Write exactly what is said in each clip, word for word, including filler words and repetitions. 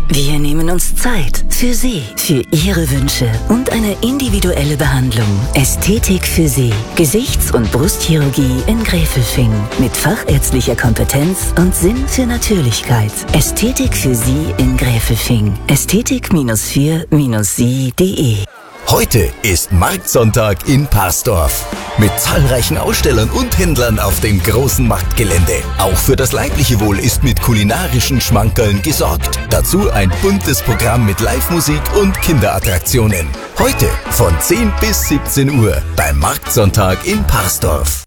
Wir nehmen uns Zeit für Sie, für Ihre Wünsche und eine individuelle Behandlung. Ästhetik für Sie. Gesichts- und Brustchirurgie in Gräfelfing. Mit fachärztlicher Kompetenz und Sinn für Natürlichkeit. Ästhetik für Sie in Gräfelfing. Ästhetik vier sie punkt de. Heute ist Marktsonntag in Parsdorf. Mit zahlreichen Ausstellern und Händlern auf dem großen Marktgelände. Auch für das leibliche Wohl ist mit kulinarischen Schmankerln gesorgt. Dazu ein buntes Programm mit Live-Musik und Kinderattraktionen. Heute von zehn bis siebzehn Uhr beim Marktsonntag in Parsdorf.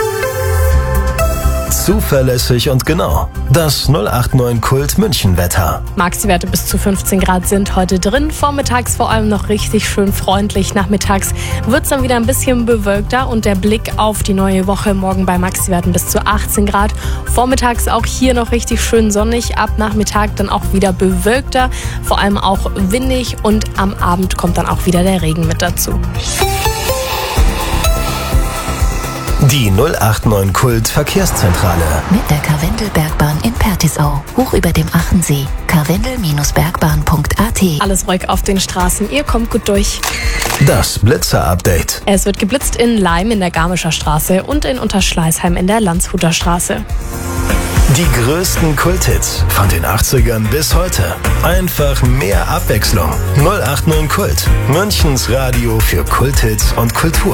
Zuverlässig und genau. Das null acht neun Kult München Wetter. Maxi-Werte bis zu fünfzehn Grad sind heute drin. Vormittags vor allem noch richtig schön freundlich. Nachmittags wird es dann wieder ein bisschen bewölkter und der Blick auf die neue Woche morgen bei Maxi-Werten bis zu achtzehn Grad. Vormittags auch hier noch richtig schön sonnig. Ab Nachmittag dann auch wieder bewölkter. Vor allem auch windig und am Abend kommt dann auch wieder der Regen mit dazu. Die null acht neun Kult Verkehrszentrale. Mit der Karwendelbergbahn in Pertisau. Hoch über dem Achensee. karwendel Bergbahn punkt a t. Alles ruhig auf den Straßen. Ihr kommt gut durch. Das Blitzer-Update. Es wird geblitzt in Laim in der Garmischer Straße und in Unterschleißheim in der Landshuter Straße. Die größten Kulthits von den achtzigern bis heute. Einfach mehr Abwechslung. null acht neun Kult. Münchens Radio für Kulthits und Kultur.